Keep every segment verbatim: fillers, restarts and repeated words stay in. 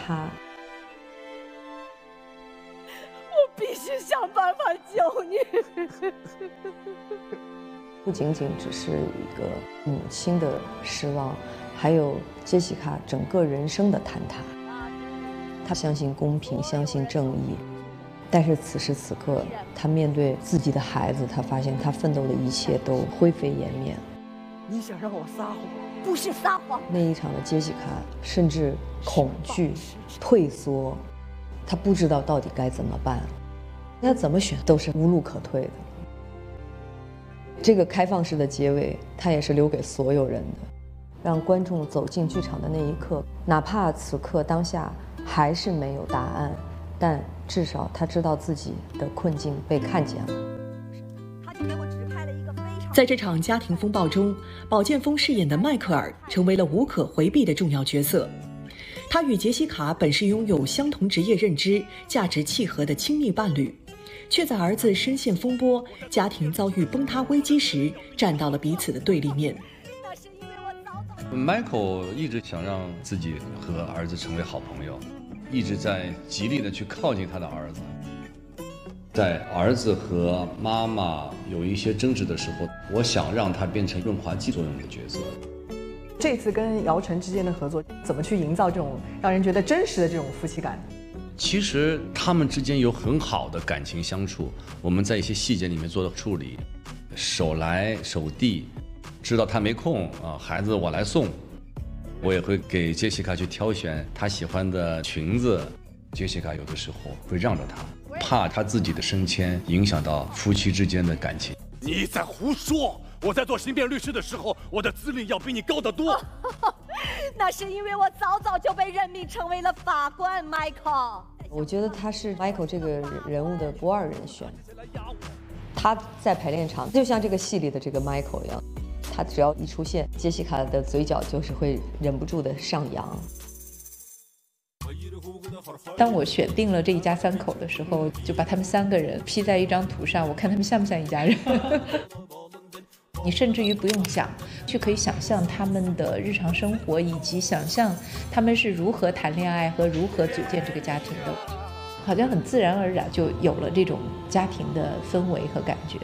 他。 我必须想办法救你。 不仅仅只是一个母亲的失望，还有杰西卡整个人生的坍塌。她相信公平，相信正义，但是此时此刻，她面对自己的孩子，她发现她奋斗的一切都灰飞烟灭。 你想让我撒谎？不是撒谎。 那一场的杰西卡甚至恐惧、退缩，她不知道到底该怎么办，要怎么选都是无路可退的。这个开放式的结尾，它也是留给所有人的，让观众走进剧场的那一刻，哪怕此刻当下还是没有答案，但至少他知道自己的困境被看见了。 在这场家庭风暴中，宝剑锋饰演的迈克尔成为了无可回避的重要角色。他与杰西卡本是拥有相同职业认知、价值契合的亲密伴侣，却在儿子深陷风波、家庭遭遇崩塌危机时，站到了彼此的对立面。 Michael 一直想让自己和儿子成为好朋友，一直在极力的去靠近他的儿子。在儿子和妈妈有一些争执的时候，我想让他变成润滑剂作用的角色。 这次跟姚晨之间的合作，怎么去营造这种让人觉得真实的这种夫妻感？ 其实他们之间有很好的感情相处，我们在一些细节里面做了处理，手来手递，知道他没空啊，孩子我来送，我也会给杰西卡去挑选她喜欢的裙子。杰西卡有的时候会让着他，怕他自己的升迁影响到夫妻之间的感情。 你在胡说！我在做刑辩律师的时候，我的资历要比你高得多。 那是因为我早早就被任命成为了法官 ，Michael。 我觉得他是 Michael 这个人物的不二人选。他在排练场就像这个戏里的这个 Michael 一样，他只要一出现，杰西卡的嘴角就是会忍不住的上扬。 当我选定了这一家三口的时候，就把他们三个人 P 在一张图上，我看他们像不像一家人。你甚至于不用想，就可以想象他们的日常生活，以及想象他们是如何谈恋爱和如何组建这个家庭的，好像很自然而然就有了这种家庭的氛围和感觉。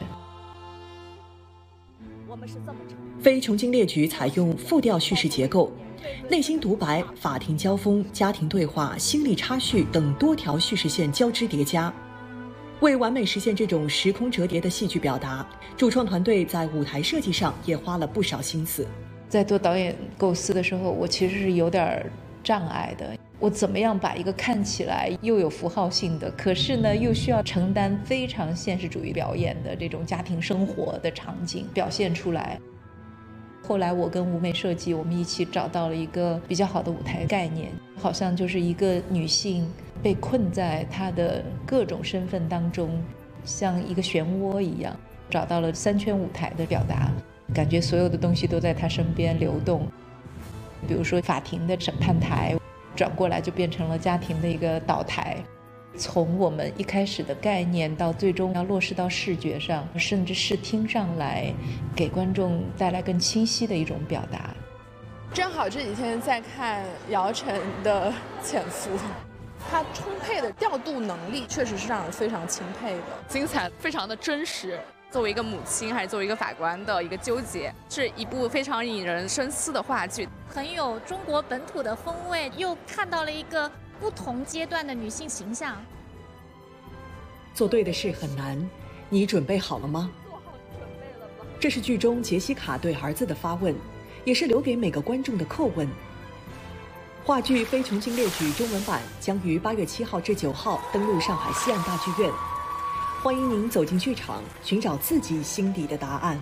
非穷经列举采用复调叙事结构，内心独白、法庭交锋、家庭对话、心理插叙等多条叙事线交织叠加。为完美实现这种时空折叠的戏剧表达，主创团队在舞台设计上也花了不少心思。 在做导演构思的时候，我其实是有点障碍的。我怎么样把一个看起来又有符号性的，可是呢又需要承担非常现实主义表演的这种家庭生活的场景表现出来。后来我跟舞美设计，我们一起找到了一个比较好的舞台概念，好像就是一个女性被困在她的各种身份当中，像一个漩涡一样，找到了三圈舞台的表达，感觉所有的东西都在她身边流动。比如说法庭的审判台，转过来就变成了家庭的一个岛台。从我们一开始的概念到最终要落实到视觉上，甚至视听上来，给观众带来更清晰的一种表达。 正好这几天在看姚晨的《潜伏》，她充沛的调度能力确实是让人非常钦佩的， 精彩，非常的真实。作为一个母亲还是作为一个法官的一个纠结，是一部非常引人深思的话剧， 很有中国本土的风味，又看到了一个不同阶段的女性形象。 做对的事很难，你准备好了吗？这是剧中杰西卡对儿子的发问，也是留给每个观众的叩问。话剧《非穷经列举》中文版将于八月七号至九号登陆上海西岸大剧院，欢迎您走进剧场，寻找自己心底的答案。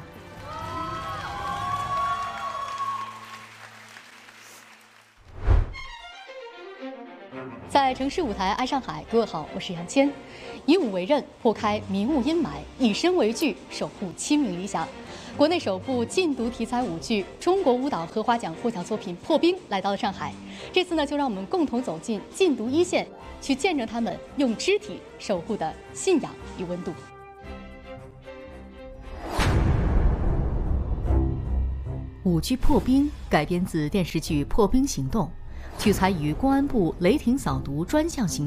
在城市舞台爱上海，各位好，我是杨谦。以武为刃，破开迷雾阴霾；以身为具，守护亲民理想。国内首部禁毒题材舞剧，中国舞蹈荷花奖获奖作品《破冰》来到了上海。这次呢，就让我们共同走进禁毒一线，去见证他们用肢体守护的信仰与温度。 舞剧《破冰》改编自电视剧《破冰行动》， 取材于公安部雷霆扫毒专项行